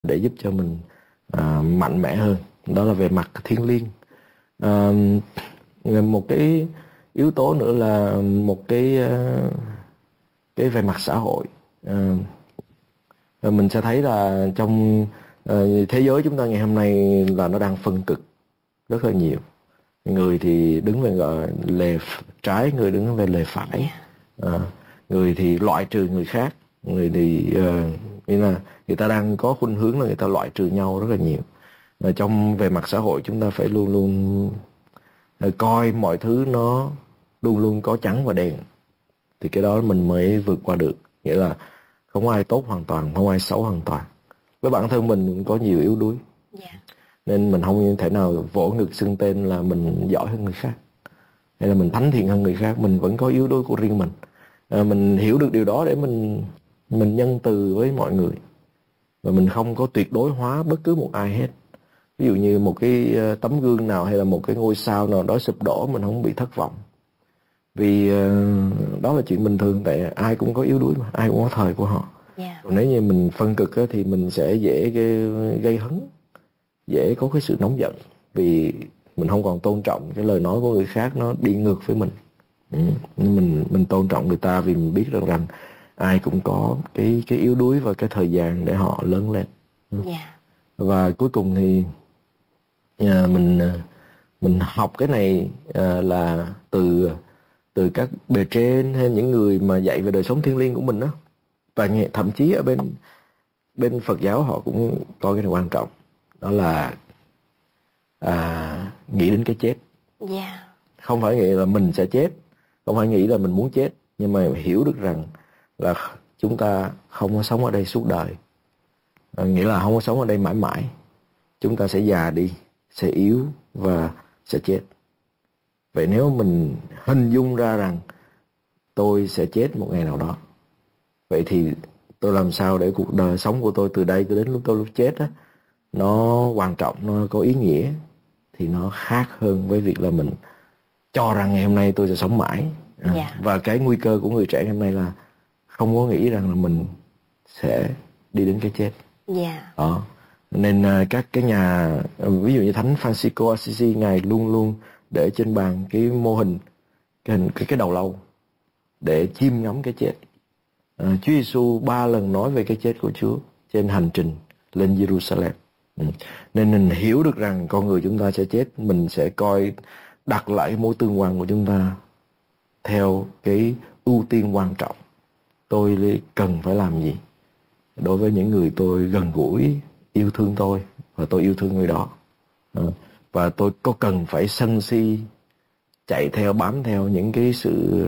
để giúp cho mình mạnh mẽ hơn. Đó là về mặt thiêng liêng. Một cái yếu tố nữa là một cái về mặt xã hội. Mình sẽ thấy là trong thế giới chúng ta ngày hôm nay là nó đang phân cực rất là nhiều. Người thì đứng về lề trái, người đứng về lề phải. Người thì loại trừ người khác, người thì nghĩa là người ta đang có khuynh hướng là người ta loại trừ nhau rất là nhiều. Trong về mặt xã hội chúng ta phải luôn luôn coi mọi thứ nó luôn luôn có trắng và đen, thì cái đó mình mới vượt qua được. Nghĩa là không ai tốt hoàn toàn, không ai xấu hoàn toàn. Với bản thân mình cũng có nhiều yếu đuối, nên mình không thể nào vỗ ngực xưng tên là mình giỏi hơn người khác hay là mình thánh thiện hơn người khác. Mình vẫn có yếu đuối của riêng mình. Mình hiểu được điều đó để mình nhân từ với mọi người, và mình không có tuyệt đối hóa bất cứ một ai hết. Ví dụ như một cái tấm gương nào hay là một cái ngôi sao nào đó sụp đổ, mình không bị thất vọng, vì đó là chuyện bình thường. Tại ai cũng có yếu đuối mà, ai cũng có thời của họ. Còn nếu như mình phân cực á, thì mình sẽ dễ gây hấn, dễ có cái sự nóng giận, vì mình không còn tôn trọng cái lời nói của người khác, nó đi ngược với mình. Mình tôn trọng người ta vì mình biết rằng ai cũng có cái yếu đuối và cái thời gian để họ lớn lên. Và cuối cùng thì mình học cái này là từ các bề trên hay những người mà dạy về đời sống thiêng liêng của mình đó. Và thậm chí ở bên Phật giáo họ cũng có cái này quan trọng, đó là nghĩ đến cái chết. Không phải nghĩ là mình sẽ chết, không phải nghĩ là mình muốn chết, nhưng mà hiểu được rằng là chúng ta không có sống ở đây suốt đời. Nghĩa là không có sống ở đây mãi mãi. Chúng ta sẽ già đi, sẽ yếu và sẽ chết. Vậy nếu mình hình dung ra rằng tôi sẽ chết một ngày nào đó, vậy thì tôi làm sao để cuộc đời sống của tôi từ đây cho đến lúc chết á, nó quan trọng, nó có ý nghĩa, thì nó khác hơn với việc là mình cho rằng ngày hôm nay tôi sẽ sống mãi. Và cái nguy cơ của người trẻ ngày hôm nay là không có nghĩ rằng là mình sẽ đi đến cái chết. Đó. Nên các cái nhà, ví dụ như Thánh Francisco Assisi, ngài luôn luôn để trên bàn cái mô hình cái đầu lâu để chiêm ngắm cái chết. Chúa Giêsu 3 lần nói về cái chết của Chúa trên hành trình lên Jerusalem. Nên mình hiểu được rằng con người chúng ta sẽ chết, mình sẽ đặt lại mối tương quan của chúng ta theo cái ưu tiên quan trọng. Tôi cần phải làm gì đối với những người tôi gần gũi, yêu thương tôi, và tôi yêu thương người đó. Và tôi có cần phải sân si chạy theo, bám theo những cái sự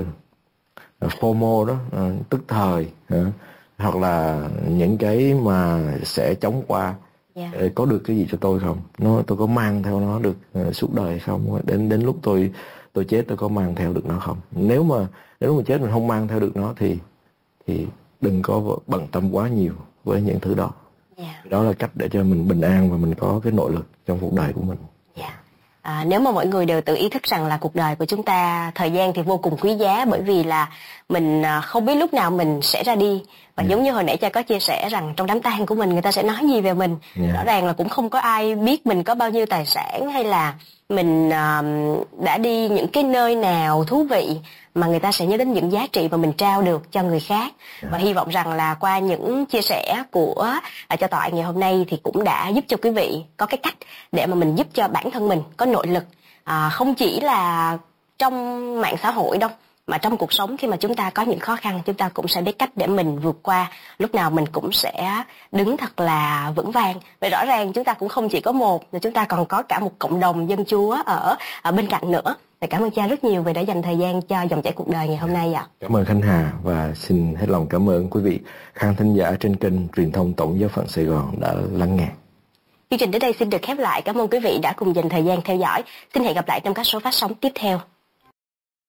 FOMO đó, tức thời, hoặc là những cái mà sẽ chóng qua, có được cái gì cho tôi không? Tôi có mang theo nó được suốt đời không? Đến lúc tôi chết tôi có mang theo được nó không? Nếu mà chết mình không mang theo được nó thì đừng có bận tâm quá nhiều với những thứ đó. Đó là cách để cho mình bình an và mình có cái nội lực trong cuộc đời của mình. Nếu mà mọi người đều tự ý thức rằng là cuộc đời của chúng ta, thời gian thì vô cùng quý giá, bởi vì là mình không biết lúc nào mình sẽ ra đi. Và giống như hồi nãy cha có chia sẻ rằng trong đám tang của mình người ta sẽ nói gì về mình. Rõ ràng là cũng không có ai biết mình có bao nhiêu tài sản, hay là mình đã đi những cái nơi nào thú vị, mà người ta sẽ nhớ đến những giá trị mà mình trao được cho người khác. Và hy vọng rằng là qua những chia sẻ của cha Toại ngày hôm nay thì cũng đã giúp cho quý vị có cái cách để mà mình giúp cho bản thân mình có nội lực, không chỉ là trong mạng xã hội đâu, mà trong cuộc sống khi mà chúng ta có những khó khăn, chúng ta cũng sẽ biết cách để mình vượt qua. Lúc nào mình cũng sẽ đứng thật là vững vàng. Vậy rõ ràng chúng ta cũng không chỉ có một, mà chúng ta còn có cả một cộng đồng dân Chúa ở bên cạnh nữa. Và cảm ơn cha rất nhiều vì đã dành thời gian cho dòng chảy cuộc đời ngày hôm nay ạ. Cảm ơn Khánh Hà, và xin hết lòng cảm ơn quý vị khán thính giả trên kênh truyền thông Tổng giáo phận Sài Gòn đã lắng nghe. Chương trình đến đây xin được khép lại. Cảm ơn quý vị đã cùng dành thời gian theo dõi. Xin hẹn gặp lại trong các số phát sóng tiếp theo.